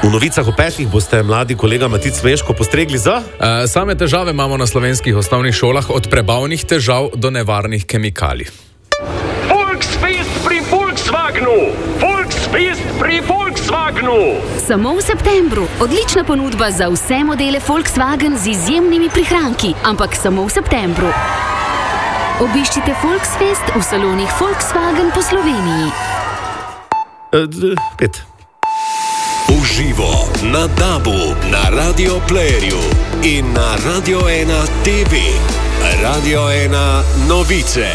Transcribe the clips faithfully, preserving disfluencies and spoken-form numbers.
V novicah o petih boste mladi kolega Matic Meško postregli za? Uh, same težave imamo na slovenskih osnovnih šolah, od prebavnih težav do nevarnih kemikalij. Volksfest pri Volkswagenu! Volksfest pri Volkswagenu! Samo v septembru. Odlična ponudba za vse modele Volkswagen z izjemnimi prihranki, ampak samo v septembru. Obiščite Volksfest v salonih Volkswagen po Sloveniji. Uh, pet. Uživo na Dabu, na Radio Playerju in na Radio ena T V. Radio ena novice.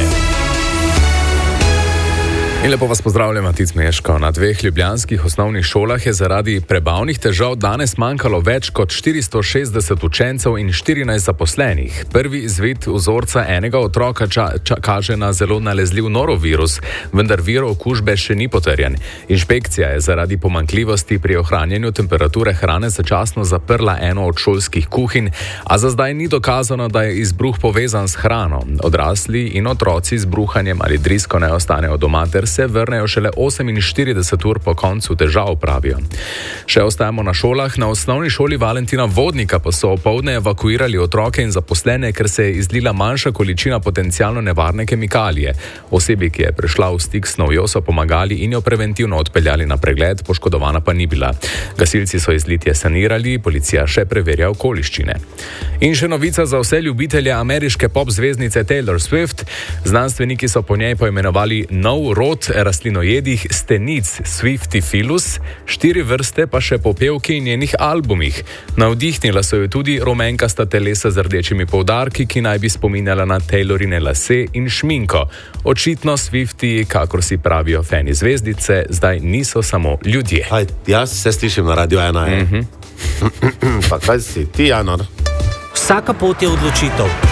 In lepo vas pozdravljam, Matic Meško. Na dveh ljubljanskih osnovnih šolah je zaradi prebavnih težav danes manjkalo več kot štiristo šestdeset učencev in štirinajst zaposlenih. Prvi izvid vzorca enega otroka ča, ča, kaže na zelo nalezljiv norovirus, vendar vir okužbe še ni potrjen. Inšpekcija je zaradi pomanjkljivosti pri ohranjanju temperature hrane začasno zaprla eno od šolskih kuhinj, a za zdaj ni dokazano, da je izbruh povezan s hrano. Odrasli in otroci z bruhanjem ali drisko ne ostanejo doma ter se vrnejo šele oseminštirideset ur po koncu težav, pravijo. Še ostajamo na šolah. Na osnovni šoli Valentina Vodnika pa so opoldne evakuirali otroke in zaposlene, ker se je izlila manjša količina potencialno nevarne kemikalije. Osebi, ki je prišla v stik s snovjo, so pomagali in jo preventivno odpeljali na pregled, poškodovana pa ni bila. Gasilci so izlitje sanirali, policija še preverja okoliščine. In še novica za vse ljubitelje ameriške pop zvezdnice Taylor Swift. Znanstveniki so po njej poimenovali nov rod rastlinojedih stenic Swiftifilus, štiri vrste pa še popevki in njenih albumih. Navdihnila so jo tudi rumenkasta telesa z rdečimi poudarki, ki naj bi spominjala na Taylorine lase in šminko. Očitno Swifti, kakor si pravijo fani zvezdice, zdaj niso samo ljudje. Aj, jaz se slišim na Radio ena. Mm-hmm. Pa kaj si ti, Janor? Vsaka pot je odločitev.